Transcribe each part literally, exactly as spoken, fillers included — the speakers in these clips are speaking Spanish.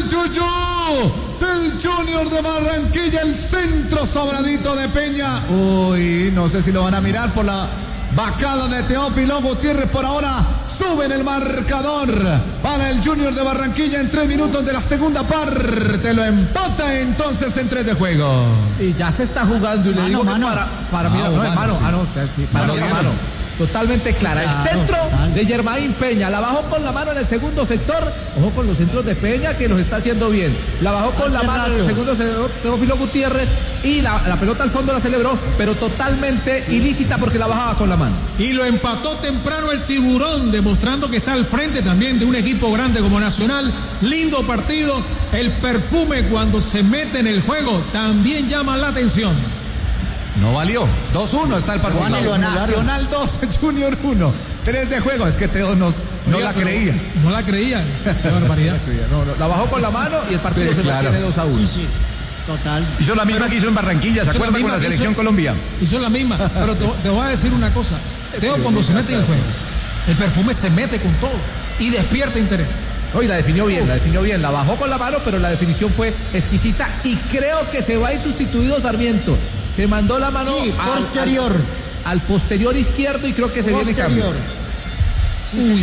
del Yuyu, del Junior de Barranquilla, el centro sobradito de Peña. Uy, no sé si lo van a mirar por la bacada de Teófilo Gutiérrez. Por ahora sube en el marcador para el Junior de Barranquilla en tres minutos de la segunda parte. Lo empata entonces en tres de juego. Y ya se está jugando y mano, le digo mano. que para, para no, mira, no, mano, mano, sí. ah, no, sí, mano, mano, mano. Totalmente clara. Claro, el centro total. de Germain Peña. La bajó con la mano en el segundo sector. Ojo con los centros de Peña que los está haciendo bien. La bajó con Hace la mano rato. en el segundo sector Teófilo Gutiérrez. Y la, la pelota al fondo la celebró, pero totalmente ilícita porque la bajaba con la mano. Y lo empató temprano el Tiburón, demostrando que está al frente también de un equipo grande como Nacional. Lindo partido. El perfume cuando se mete en el juego también llama la atención. No valió. dos uno está el partido. Nacional dos, Junior uno. tres de juego. Es que Teo nos, no Oiga, la creía. No la creía. Qué barbaridad. No, no, la bajó con la mano y el partido Sí, se claro. mantiene dos a uno. Sí, sí, total. Hizo la misma pero, que hizo en Barranquilla, ¿se acuerdan con la selección hizo, Colombia? Hizo la misma, pero te, te voy a decir una cosa. Teo cuando se mete en el juego, el perfume se mete con todo y despierta interés. Hoy la definió bien, la definió bien, la bajó con la mano, pero la definición fue exquisita y creo que se va a ir sustituido Sarmiento. Se mandó la mano sí, al, posterior. Al, al posterior izquierdo y creo que se posterior. viene cambio. Sí, Uy,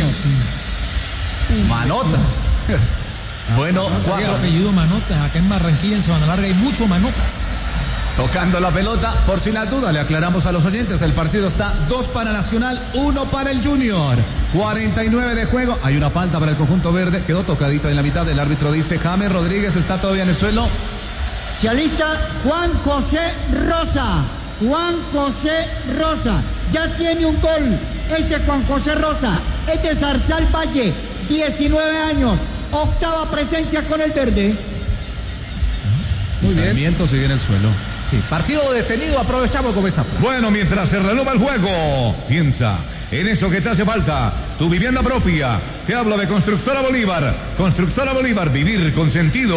sí. Manota. Bueno, cuatro. El apellido Manotas, acá en Barranquilla, en Sabana Larga, hay muchos Manotas. Tocando la pelota, por si la duda, le aclaramos a los oyentes, el partido está dos para Nacional, uno para el Junior. cuarenta y nueve de juego, hay una falta para el conjunto verde, quedó tocadito en la mitad, el árbitro dice, James Rodríguez está todavía en el suelo. Se alista Juan José Rosa. Juan José Rosa. Ya tiene un gol. Este Juan José Rosa es de Zarzal Valle. diecinueve años. Octava presencia con el verde. Muy y Sarmiento sigue en el suelo. Sí, partido detenido, aprovechamos con esa. Bueno, mientras se renueva el juego, piensa en eso que te hace falta, tu vivienda propia. Te hablo de Constructora Bolívar. Constructora Bolívar, vivir con sentido.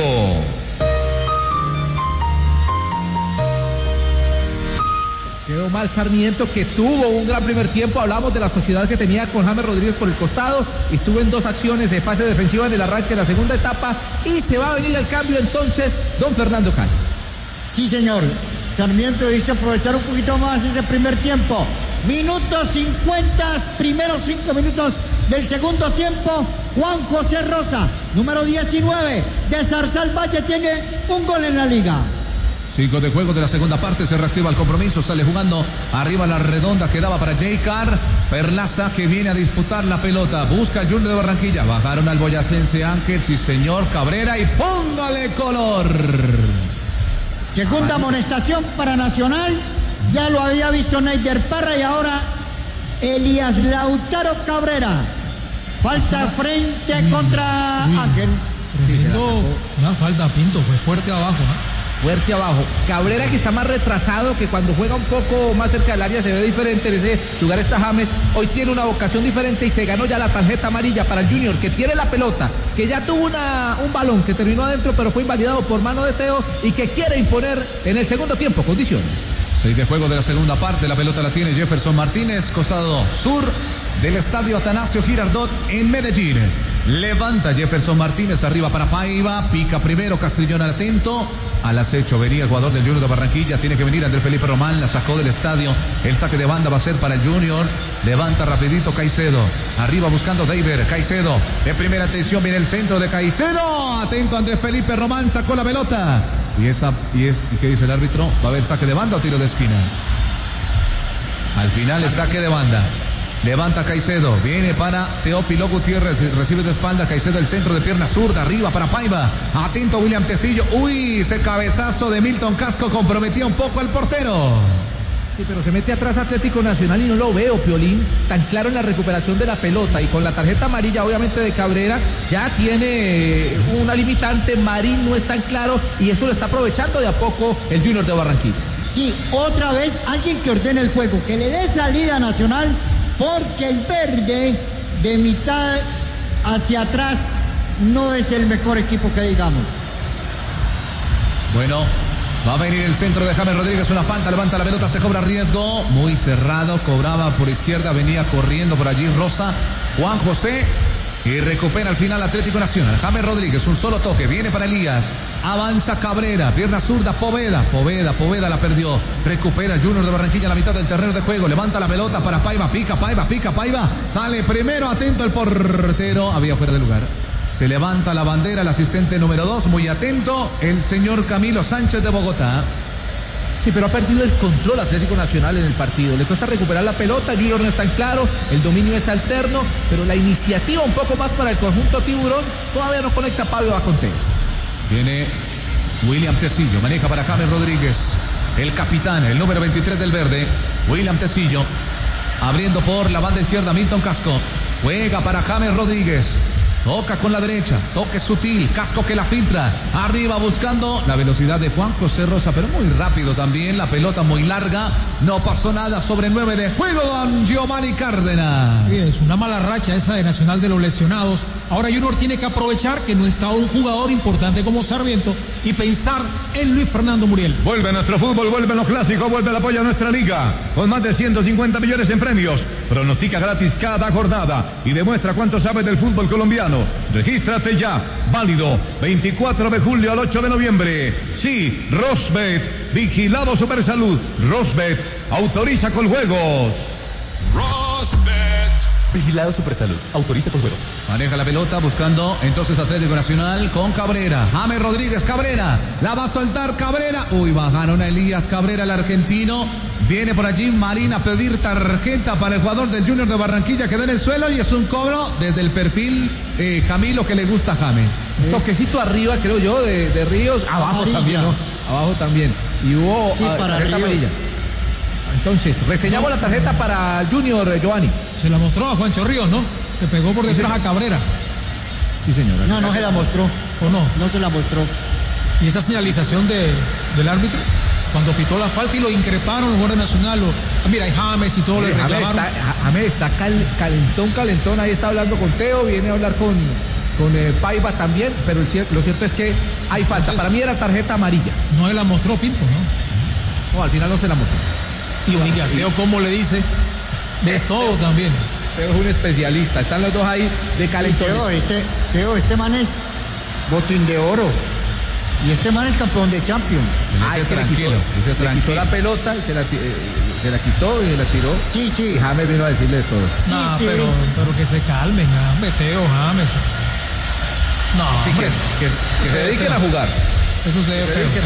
Quedó mal Sarmiento, que tuvo un gran primer tiempo. Hablamos de la sociedad que tenía con James Rodríguez por el costado. Estuvo en dos acciones de fase defensiva en el arranque de la segunda etapa. Y se va a venir el cambio entonces, don Fernando Calle. Sí, señor. Sarmiento debiste aprovechar un poquito más ese primer tiempo. Minuto cincuenta, primeros cinco minutos del segundo tiempo. Juan José Rosa, número diecinueve, de Zarzal Valle, tiene un gol en la liga. Cinco de juego de la segunda parte, se reactiva el compromiso, sale jugando arriba la redonda, quedaba para J. Carr, Perlaza que viene a disputar la pelota, busca el Junior de Barranquilla, bajaron al boyacense Ángel, sí señor, Cabrera y póngale color. Segunda amonestación para Nacional, ya lo había visto Neider Parra y ahora Elías Lautaro Cabrera, falta frente contra uy, Ángel. Tremendo, una falta Pinto, fue fuerte abajo, ¿eh? Fuerte abajo. Cabrera, que está más retrasado, que cuando juega un poco más cerca del área se ve diferente. En ese lugar está James. Hoy tiene una vocación diferente y se ganó ya la tarjeta amarilla para el Junior, que tiene la pelota, que ya tuvo una, un balón que terminó adentro, pero fue invalidado por mano de Teo y que quiere imponer en el segundo tiempo condiciones. Seis de juego de la segunda parte, la pelota la tiene Jefferson Martínez, costado sur del estadio Atanasio Girardot en Medellín. Levanta Jefferson Martínez arriba para Paiva, pica primero Castrillón atento, al acecho venía el jugador del Junior de Barranquilla, tiene que venir Andrés Felipe Román, la sacó del estadio, el saque de banda va a ser para el Junior, levanta rapidito Caicedo, arriba buscando David, Caicedo, de primera atención viene el centro de Caicedo, atento Andrés Felipe Román, sacó la pelota, y esa, y es, ¿y qué dice el árbitro? ¿Va a haber saque de banda o tiro de esquina? Al final el saque de banda. Levanta Caicedo, viene para Teófilo Gutiérrez, recibe de espalda Caicedo, el centro de pierna zurda, arriba para Paiva, atento William Tecillo, uy, ese cabezazo de Milton Casco comprometía un poco al portero. Sí, pero se mete atrás Atlético Nacional y no lo veo, Piolín, tan claro en la recuperación de la pelota, y con la tarjeta amarilla obviamente de Cabrera ya tiene una limitante. Marín no es tan claro y eso lo está aprovechando de a poco el Junior de Barranquilla. Sí, otra vez alguien que ordene el juego, que le dé salida a Nacional, porque el verde de mitad hacia atrás no es el mejor equipo que digamos. Bueno, va a venir el centro de James Rodríguez, una falta, levanta la pelota, se cobra riesgo, muy cerrado, cobraba por izquierda, venía corriendo por allí Rosa, Juan José, Y recupera al final Atlético Nacional. James Rodríguez, un solo toque, viene para Elías. Avanza Cabrera, pierna zurda, Poveda. Poveda, Poveda la perdió. Recupera el Junior de Barranquilla a la mitad del terreno de juego. Levanta la pelota para Paiva, pica, Paiva, pica, Paiva. Sale primero, atento el portero. Había fuera de lugar. Se levanta la bandera, el asistente número dos, muy atento, el señor Camilo Sánchez de Bogotá. Sí, pero ha perdido el control Atlético Nacional en el partido. Le cuesta recuperar la pelota, Junior no está en claro, el dominio es alterno, pero la iniciativa un poco más para el conjunto tiburón. Todavía no conecta Pablo Baconte. Viene William Tecillo, maneja para James Rodríguez, el capitán, el número veintitrés del verde. William Tecillo, abriendo por la banda izquierda, Milton Casco. Juega para James Rodríguez. Toca con la derecha, toque sutil, Casco que la filtra, arriba buscando la velocidad de Juan José Rosa, pero muy rápido también, la pelota muy larga, no pasó nada sobre nueve de juego, don Giovanni Cárdenas. Sí, es una mala racha esa de Nacional de los lesionados. Ahora Junior tiene que aprovechar que no está un jugador importante como Sarmiento y pensar en Luis Fernando Muriel. Vuelve nuestro fútbol, vuelven los clásicos, vuelve el apoyo a nuestra liga, con más de ciento cincuenta millones en premios. Pronostica gratis cada jornada y demuestra cuánto sabes del fútbol colombiano. Regístrate ya, válido veinticuatro de julio al ocho de noviembre. Sí, Rosbet, vigilado Supersalud. Rosbet, autoriza con juegos. Rosbet. Vigilado Supersalud, autoriza con juegos. Maneja la pelota buscando entonces Atlético Nacional con Cabrera. James Rodríguez, Cabrera, la va a soltar Cabrera. Uy, bajaron a Elías Cabrera, el argentino. Viene por allí Marín a pedir tarjeta para el jugador del Junior de Barranquilla que da en el suelo y es un cobro desde el perfil eh, Camilo que le gusta a James. Un toquecito arriba, creo yo, de, de Ríos. Abajo amarilla. También, ¿no? Abajo también. Y hubo sí, a, para tarjeta Ríos. amarilla. Entonces, reseñamos la tarjeta para Junior, eh, Giovanni. Se la mostró a Juancho Ríos, ¿no? Que pegó por detrás a Cabrera. Sí, señora. No, no se la mostró. ¿O no? No se la mostró. Y esa señalización de, del árbitro, cuando pitó la falta y lo increparon los Guardia Nacional, lo, ah, mira, hay James y todo, sí, le reclamaron. James está, James está cal, calentón, calentón, ahí está hablando con Teo, viene a hablar con, con eh, Paiva también, pero el, lo cierto es que hay falta. Entonces, para mí era tarjeta amarilla. No se la mostró Pinto, ¿no? No, al final no se la mostró. Y oiga, Teo, ¿cómo le dice? De todo también. Teo es un especialista, están los dos ahí de calentón. Sí, Teo, este, Teo, este man es botín de oro. Y este man es campeón de Champions. Ah, es que tranquilo, le quitó, le tranquilo. quitó la pelota y se la, eh, se la quitó y se la tiró. Sí, sí. Y James vino a decirle de todo. Sí, no, sí. Pero, pero que se calmen, hombre, Teo, James. No, sí, hombre. Que, que, que se dediquen a jugar. Eso se debe feo.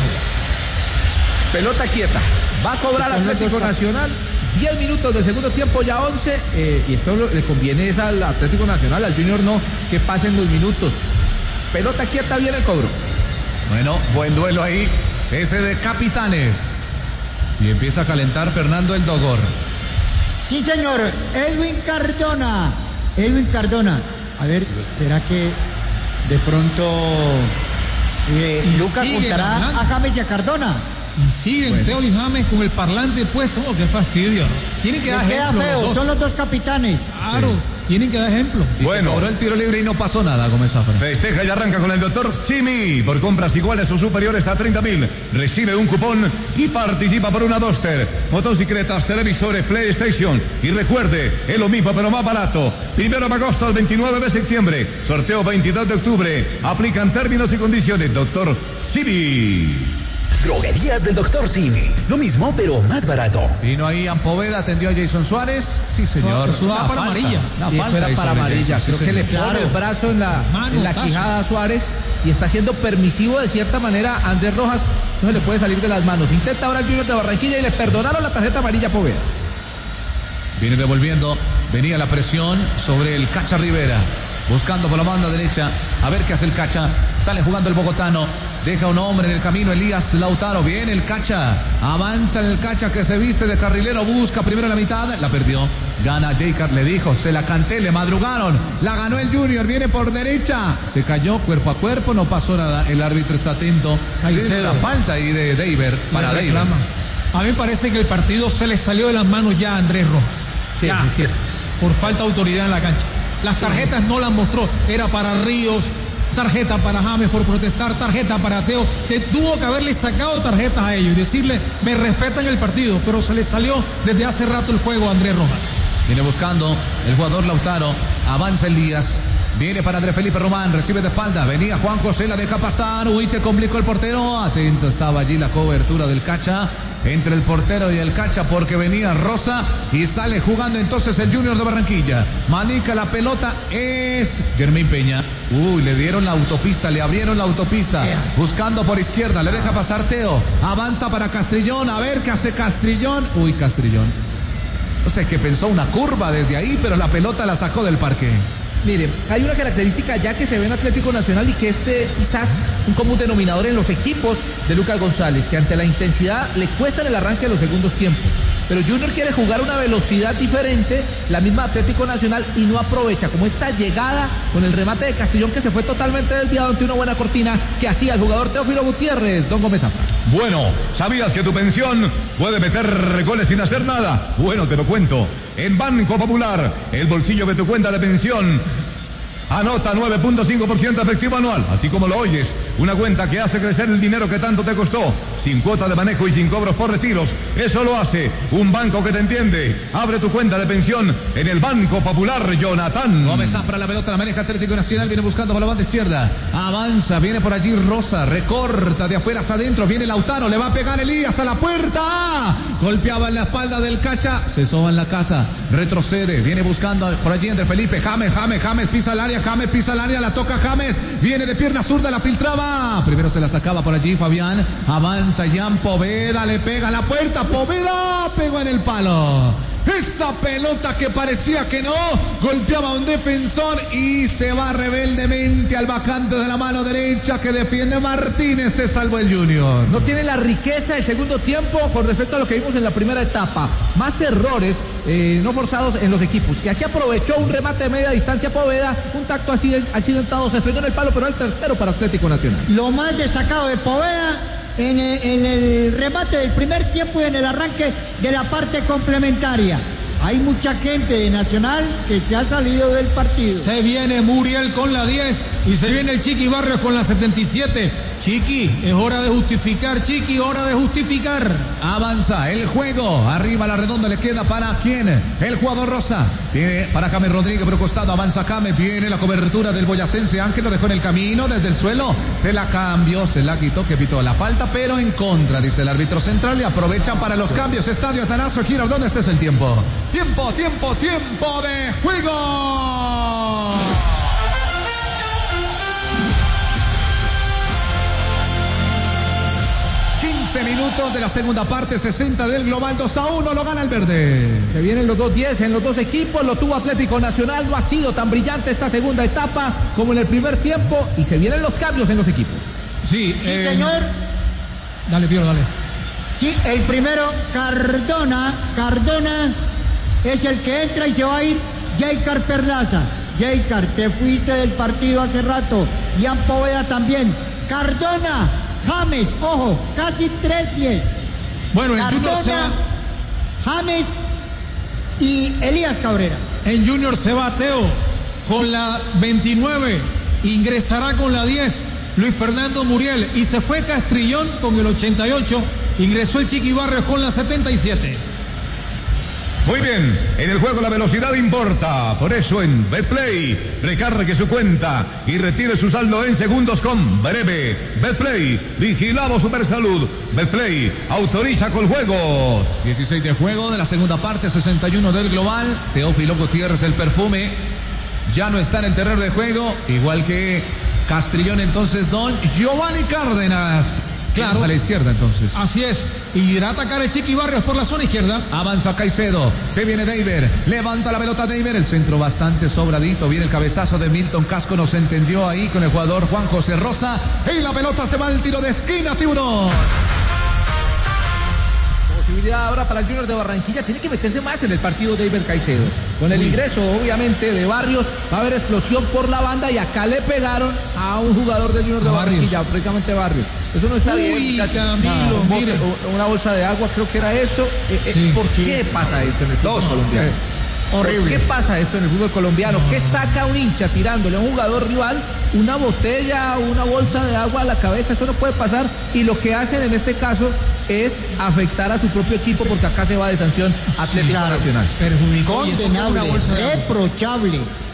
Pelota quieta. Va a cobrar Atlético Nacional. diez minutos del segundo tiempo, ya once. Eh, y esto le conviene es al Atlético Nacional, al Junior no, que pasen los minutos. Pelota quieta, viene el cobro. Bueno, buen duelo ahí, ese de capitanes. Y empieza a calentar Fernando el Dogor. Sí, señor, Edwin Cardona. Edwin Cardona. A ver, ¿será que de pronto eh, Lucas juntará a James y a Cardona? Y siguen bueno. Teo y James con el parlante puesto. Oh, qué fastidio, ¿no? Tienen que dar ejemplo. Feo, los son los dos capitanes. Claro. Sí. Tienen que dar ejemplo. Y bueno, se cobró el tiro libre y no pasó nada, Gómez Zafra. Festeja y arranca con el doctor Simi. Por compras iguales o superiores a treinta mil. Recibe un cupón y participa por una Duster, motocicletas, televisores, PlayStation. Y recuerde, es lo mismo pero más barato. Primero de agosto al veintinueve de septiembre. Sorteo veintidós de octubre. Aplican términos y condiciones. Doctor Simi. Droguerías del doctor Simi. Lo mismo, pero más barato. Vino ahí Ampoveda, atendió a Jason Suárez. Sí, señor. Eso era para amarilla. Y eso era para amarilla. Jason, Creo sí, que le pone claro. el brazo en la, en la quijada a Suárez y está siendo permisivo de cierta manera a Andrés Rojas. No se le puede salir de las manos. Intenta ahora el Junior de Barranquilla y le perdonaron la tarjeta amarilla a Poveda. Viene devolviendo. Venía la presión sobre el Cacha Rivera. Buscando por la banda derecha. A ver qué hace el Cacha. Sale jugando el bogotano. Deja un hombre en el camino, Elías Lautaro. Viene el Cacha. Avanza el Cacha que se viste de carrilero. Busca primero la mitad. La perdió. Gana J-Card. Le dijo, se la canté, le madrugaron. La ganó el Junior. Viene por derecha. Se cayó cuerpo a cuerpo. No pasó nada. El árbitro está atento. La falta ahí de Deiber para Deiber. A mí me parece que el partido se le salió de las manos ya a Andrés Rojas. Sí, ya, es cierto. Por falta de autoridad en la cancha. Las tarjetas no las mostró. Era para Ríos. Tarjeta para James por protestar, tarjeta para Teo. Te tuvo que haberle sacado tarjetas a ellos y decirle, me respetan el partido, pero se les salió desde hace rato el juego a Andrés Rojas. Viene buscando el jugador Lautaro, avanza Elías, Viene para Andrés Felipe Román, recibe de espalda. Venía Juan José, la deja pasar. Uy, se complicó el portero. Atento estaba allí la cobertura del Cacha. Entre el portero y el Cacha porque venía Rosa y sale jugando entonces el Junior de Barranquilla. Manica la pelota, es Germín Peña. Uy, le dieron la autopista, le abrieron la autopista. Buscando por izquierda, le deja pasar Teo. Avanza para Castrillón, a ver qué hace Castrillón. Uy, Castrillón. No sé, que pensó una curva desde ahí, pero la pelota la sacó del parque. Mire, hay una característica ya que se ve en Atlético Nacional y que es eh, quizás un común denominador en los equipos de Lucas González, que ante la intensidad le cuesta el arranque de los segundos tiempos. Pero Junior quiere jugar a una velocidad diferente, la misma Atlético Nacional, y no aprovecha como esta llegada con el remate de Castrillón que se fue totalmente desviado ante una buena cortina que hacía el jugador Teófilo Gutiérrez. Don Gómez Zafra. Bueno, ¿sabías que tu pensión puede meter goles sin hacer nada? Bueno, te lo cuento. En Banco Popular, el bolsillo de tu cuenta de pensión anota nueve punto cinco por ciento efectivo anual, así como lo oyes, una cuenta que hace crecer el dinero que tanto te costó, sin cuota de manejo y sin cobros por retiros. Eso lo hace un banco que te entiende. Abre tu cuenta de pensión en el Banco Popular, Jonathan. Gómez Zafra, la pelota la maneja Atlético Nacional, viene buscando por la banda izquierda, avanza, viene por allí Rosa, recorta de afuera hacia adentro, viene Lautaro, le va a pegar Elías a la puerta, golpeaba en la espalda del Cacha, se soba en la casa, retrocede, viene buscando por allí Andrés Felipe, James, James, James pisa el área, James pisa el área, la toca James, viene de pierna zurda, la filtraba, primero se la sacaba por allí Fabián, avanza Jan Poveda, le pega a la puerta, Poveda pegó en el palo, esa pelota que parecía que no, golpeaba a un defensor y se va rebeldemente al vacante de la mano derecha que defiende Martínez, se salvó el Junior. No tiene la riqueza del segundo tiempo con respecto a lo que vimos en la primera etapa, más errores eh, no forzados en los equipos, y aquí aprovechó un remate de media distancia Poveda, un tacto accidentado, se estrelló en el palo, pero el tercero para Atlético Nacional. Lo más destacado de Poveda en el, en el remate del primer tiempo y en el arranque de la parte complementaria. Hay mucha gente de Nacional que se ha salido del partido. Se viene Muriel con la diez y se viene el Chiqui Barrios con la setenta y siete. Chiqui, es hora de justificar, Chiqui, hora de justificar. Avanza el juego, arriba la redonda le queda para quién, el jugador Rosa, viene para James Rodríguez por un costado, avanza James, viene la cobertura del boyacense, Ángel lo dejó en el camino desde el suelo, se la cambió, se la quitó, que pitó la falta, pero en contra, dice el árbitro central, y aprovechan para los cambios. Estadio Atanasio Girardot, este es el tiempo, tiempo, tiempo, tiempo de juego. quince minutos de la segunda parte, sesenta del global, dos a uno, lo gana el verde. Se vienen los dos diez en los dos equipos, lo tuvo Atlético Nacional, no ha sido tan brillante esta segunda etapa como en el primer tiempo, y se vienen los cambios en los equipos. Sí, Sí, eh, señor. Dale, Piero, dale. Sí, el primero, Cardona, Cardona es el que entra y se va a ir Jaycar Perlaza. Jaycar, te fuiste del partido hace rato. Jan Poveda también. Cardona, James, ojo, casi tres diez. Bueno, en Junior se va, James y Elías Cabrera. en Junior se va Teo con la veintinueve, ingresará con la diez Luis Fernando Muriel, y se fue Castrillón con el ochenta y ocho, ingresó el Chiqui Barrios con la setenta y siete. Muy bien, en el juego la velocidad importa, por eso en Betplay recargue su cuenta y retire su saldo en segundos con Breve. Betplay, vigilado Supersalud. Betplay, autoriza con juegos. dieciséis de juego de la segunda parte, sesenta y uno del global. Teófilo Gutiérrez, el perfume, ya no está en el terreno de juego, igual que Castrillón. Entonces don Giovanni Cárdenas, claro, a la izquierda entonces. Así es, y irá a atacar el Chiqui Barrios por la zona izquierda. Avanza Caicedo, se viene Deiber, levanta la pelota Deiber, el centro bastante sobradito, viene el cabezazo de Milton Casco, no se entendió ahí con el jugador Juan José Rosa, y la pelota se va al tiro de esquina, Tiburón. Posibilidad ahora para el Junior de Barranquilla, tiene que meterse más en el partido de Deiber Caicedo. Con el ingreso, obviamente, de Barrios, va a haber explosión por la banda, y acá le pegaron a un jugador del Junior de Barranquilla, precisamente Barrios. Eso no está Uy, bien, muchachos. Camilo, Ah, un bote, mire. una bolsa de agua, creo que era eso. Eh, eh, Sí, ¿Por sí. qué pasa esto en el fútbol Dos. colombiano? Horrible. ¿Por qué pasa esto en el fútbol colombiano? ¿Qué saca un hincha tirándole a un jugador rival una botella o una bolsa de agua a la cabeza? Eso no puede pasar, y lo que hacen en este caso es afectar a su propio equipo, porque acá se va de sanción Atlético claro. Nacional. Perjudicó y esto fue una Condenable, bolsa de agua. reprochable.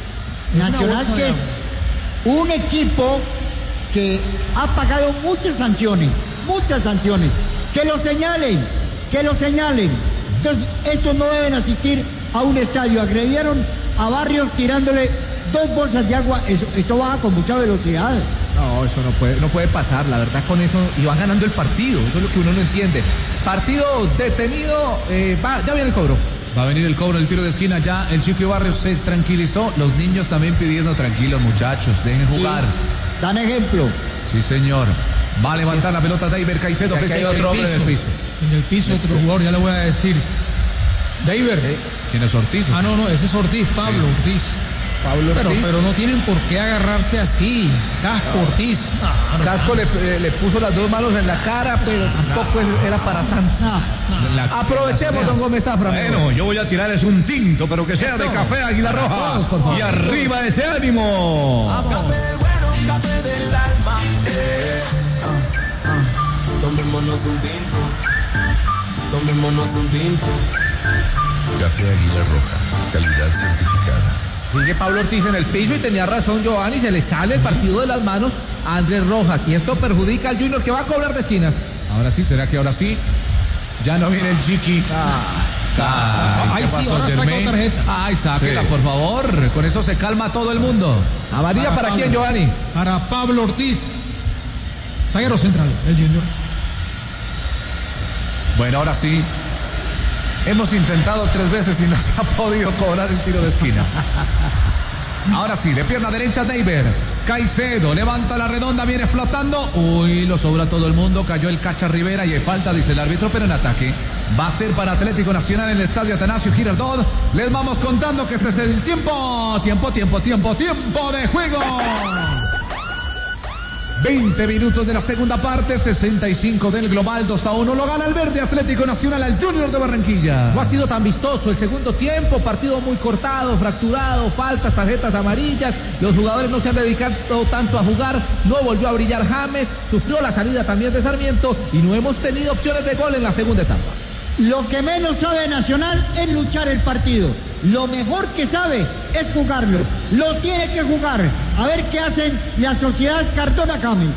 Nacional, que es un equipo que ha pagado muchas sanciones, muchas sanciones. Que lo señalen, que lo señalen. Estos, estos no deben asistir a un estadio. Agredieron a Barrios tirándole dos bolsas de agua. Eso, eso baja con mucha velocidad. No, eso no puede, no puede pasar, la verdad con eso, y van ganando el partido, eso es lo que uno no entiende. Partido detenido, eh, va, ya viene el cobro. Va a venir el cobro, el tiro de esquina, ya el Chico Barrios se tranquilizó, los niños también pidiendo tranquilos muchachos, dejen jugar. Sí, dan ejemplo. Sí señor, va a levantar sí. la pelota David Caicedo, que hay otro hombre en el piso. En el piso otro jugador, ya le voy a decir. David. ¿Eh? ¿Quién es Ortiz? Ah, no, no, ese es Ortiz, Pablo sí. Ortiz. Pablo pero, Ortiz. pero no tienen por qué agarrarse así. Casco, no. Ortiz. No, no, Casco le, le puso las dos manos en la cara, pero tampoco no. era para tanto. No, no. La, Aprovechemos, don Gómez Zafra. Bueno, yo voy a tirarles un tinto, pero que sea Eso. de café Águila Roja. Todos, y arriba ese ánimo. Vamos. Café bueno, café del alma. Eh. Ah, ah. Tomémonos un tinto. Tomémonos un tinto. Café Águila Roja, calidad certificada. Sigue Pablo Ortiz en el piso y tenía razón Giovanni, se le sale el partido de las manos a Andrés Rojas y esto perjudica al Junior que va a cobrar de esquina. Ahora sí, ¿será que ahora sí? Ya no viene el Chiqui. Ah, Ay, ¿qué sí, pasó, Germain? Tarjeta. Ay, sáquela, sí. por favor. Con eso se calma todo el mundo. ¿Amarilla para, para quién, Giovanni? Para Pablo Ortiz, zaguero central, el Junior. Bueno, ahora sí. Hemos intentado tres veces y no se ha podido cobrar el tiro de esquina. Ahora sí, de pierna derecha, David Caicedo levanta la redonda, viene flotando. Uy, lo sobra todo el mundo. Cayó el Cacha Rivera y hay falta, dice el árbitro, pero en ataque. Va a ser para Atlético Nacional en el estadio Atanasio Girardot. Les vamos contando que este es el tiempo. Tiempo, tiempo, tiempo, tiempo de juego. veinte minutos de la segunda parte, sesenta y cinco del global, dos a uno, lo gana el verde Atlético Nacional al Junior de Barranquilla. No ha sido tan vistoso el segundo tiempo, partido muy cortado, fracturado, faltas, tarjetas amarillas, los jugadores no se han dedicado tanto a jugar, no volvió a brillar James, sufrió la salida también de Sarmiento y no hemos tenido opciones de gol en la segunda etapa. Lo que menos sabe Nacional es luchar el partido. Lo mejor que sabe es jugarlo. Lo tiene que jugar. A ver qué hacen la Sociedad Cardona Cames.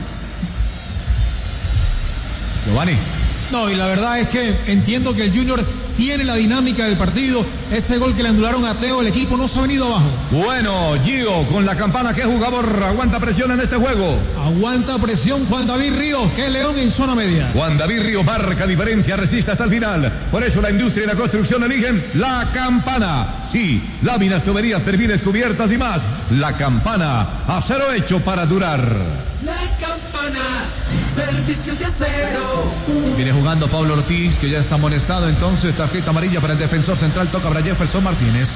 Giovanni. No, y la verdad es que entiendo que el Junior tiene la dinámica del partido. Ese gol que le anularon a Teo, el equipo no se ha venido abajo. Bueno, Gio, con la campana, ¿qué jugador aguanta presión en este juego? Aguanta presión Juan David Ríos, que es León en zona media. Juan David Ríos marca diferencia, resiste hasta el final. Por eso la industria y la construcción eligen la campana. Sí, láminas, tuberías, perfiles, cubiertas y más. La campana, acero hecho para durar. La campana, servicio de acero. Viene jugando Pablo Ortiz, que ya está amonestado. Entonces, tarjeta amarilla para el defensor central. Toca para Jefferson Martínez.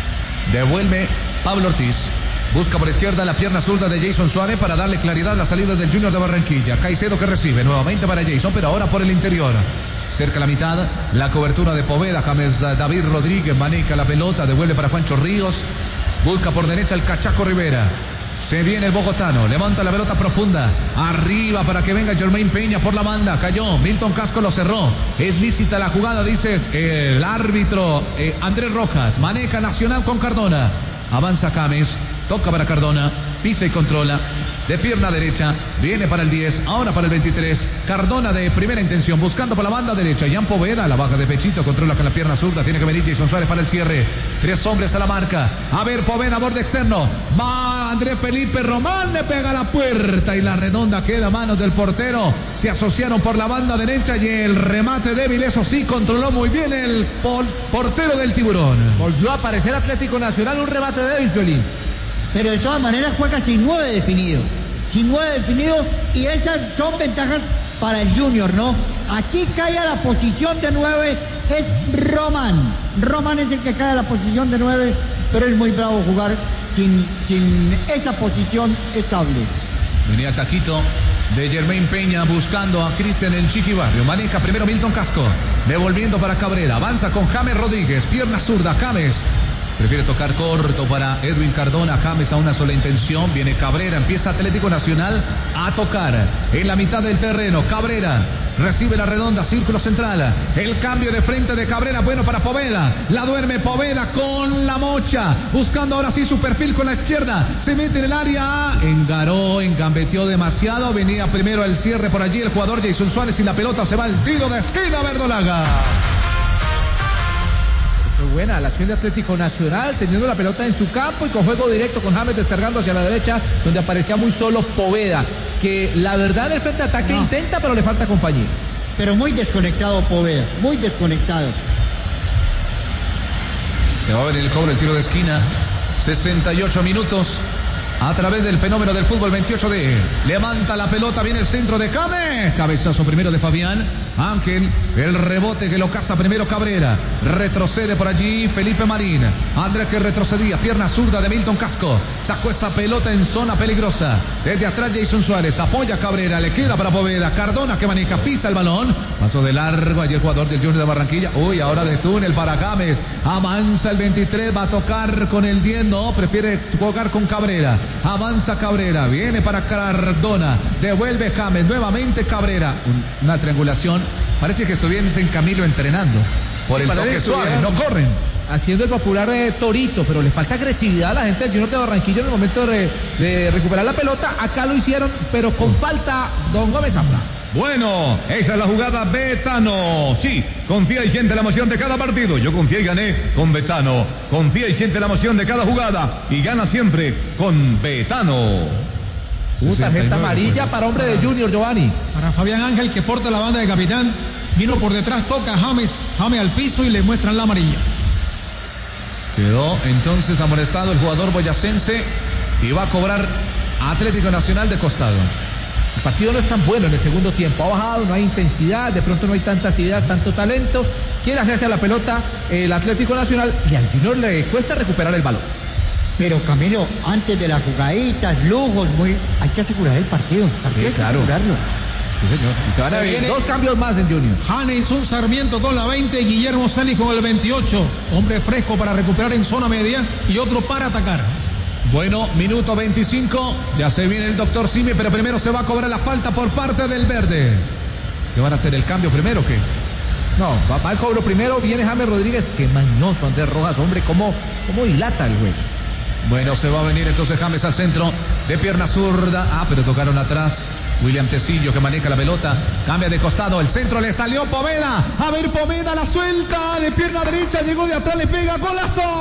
Devuelve Pablo Ortiz. Busca por izquierda la pierna zurda de Jason Suárez para darle claridad a la salida del Junior de Barranquilla. Caicedo que recibe nuevamente para Jason, pero ahora por el interior. Cerca la mitad, la cobertura de Poveda. James David Rodríguez maneja la pelota, devuelve para Juancho Ríos. Busca por derecha el Cachaco Rivera. Se viene el bogotano, levanta la pelota profunda, arriba para que venga Germain Peña por la banda, cayó, Milton Casco lo cerró, es lícita la jugada, dice el árbitro eh, Andrés Rojas, maneja Nacional con Cardona, avanza Cames, toca para Cardona, pisa y controla, de pierna derecha, viene para el diez, ahora para el veintitrés, Cardona de primera intención, buscando por la banda derecha, Jan Poveda, la baja de pechito, controla con la pierna zurda, tiene que venir Jason Suárez para el cierre, tres hombres a la marca, a ver Poveda, borde externo, va Andrés Felipe Román, le pega a la puerta y la redonda queda a manos del portero, se asociaron por la banda derecha y el remate débil, eso sí, controló muy bien el por, portero del Tiburón. Volvió a aparecer Atlético Nacional, un remate débil, Piolín. Pero de todas maneras juega sin nueve definido. Sin nueve definido y esas son ventajas para el Junior, ¿no? Aquí cae a la posición de nueve es Román. Román es el que cae a la posición de nueve, pero es muy bravo jugar sin, sin esa posición estable. Venía el taquito de Germain Peña buscando a Cristian el Chiqui Barrio. Maneja primero Milton Casco, devolviendo para Cabrera. Avanza con James Rodríguez, pierna zurda, James. Prefiere tocar corto para Edwin Cardona. James a una sola intención. Viene Cabrera. Empieza Atlético Nacional a tocar en la mitad del terreno. Cabrera Recibe la redonda, círculo central. El cambio de frente de Cabrera, bueno para Poveda. La duerme Poveda con la mocha. Buscando ahora sí su perfil con la izquierda. Se mete en el área. Engaró, engambeteó demasiado. Venía primero el cierre por allí el jugador Jason Suárez y la pelota se va al tiro de esquina Verdolaga. Buena la acción de Atlético Nacional, teniendo la pelota en su campo y con juego directo con James descargando hacia la derecha, donde aparecía muy solo Poveda, que la verdad en el frente de ataque no. intenta, pero le falta compañía. Pero muy desconectado Poveda, muy desconectado. Se va a ver el cobro, el tiro de esquina. sesenta y ocho minutos. A través del fenómeno del fútbol veintiocho D. Levanta la pelota, viene el centro de James. Cabezazo primero de Fabián. Ángel, el rebote que lo caza primero Cabrera. Retrocede por allí Felipe Marín. Andrés que retrocedía, pierna zurda de Milton Casco. Sacó esa pelota en zona peligrosa. Desde atrás Jason Suárez, apoya a Cabrera, le queda para Poveda. Cardona que maneja, pisa el balón. Pasó de largo allí el jugador del Junior de Barranquilla. Uy, ahora de túnel para James. Avanza el veintitrés, va a tocar con el diez. No, prefiere jugar con Cabrera. Avanza Cabrera, viene para Cardona. Devuelve James, nuevamente Cabrera. Una triangulación. Parece que estuviesen en Camilo entrenando por sí, el toque suave, no corren. Haciendo el popular eh, torito, pero le falta agresividad a la gente del Junior de Barranquilla en el momento de, de recuperar la pelota. Acá lo hicieron, pero con falta Don Gómez Zafra. Bueno, esa es la jugada Betano. Sí, confía y siente la emoción de cada partido. Yo confié y gané con Betano. Confía y siente la emoción de cada jugada y gana siempre con Betano. Una tarjeta amarilla para hombre de Junior, Giovanni. Para Fabián Ángel, que porta la banda de capitán. Vino por detrás, toca a James, James al piso y le muestran la amarilla. Quedó entonces amonestado el jugador boyacense y va a cobrar Atlético Nacional de costado. El partido no es tan bueno en el segundo tiempo. Ha bajado, no hay intensidad, de pronto no hay tantas ideas, tanto talento. Quiere hacerse a la pelota el Atlético Nacional y al Junior le cuesta recuperar el balón. Pero Camilo, antes de las jugaditas, lujos, muy, hay que asegurar el partido. El partido sí, hay que claro. asegurarlo. Sí, señor. Y se van se a ver dos cambios más en Junior. Janeson Sarmiento con la veinte, Guillermo Celis con el veintiocho. Hombre fresco para recuperar en zona media y otro para atacar. Bueno, minuto veinticinco. Ya se viene el doctor Simi, pero primero se va a cobrar la falta por parte del verde. ¿Qué van a hacer? ¿El cambio primero o qué? No, va, va el cobro primero. Viene James Rodríguez. Qué mañoso Andrés Rojas, hombre. Cómo, cómo dilata el juego. Bueno, se va a venir entonces James al centro de pierna zurda. Ah, pero tocaron atrás. William Tecillo que maneja la pelota. Cambia de costado. El centro le salió Poveda. A ver, Poveda la suelta de pierna derecha. Llegó de atrás, le pega. ¡Golazo!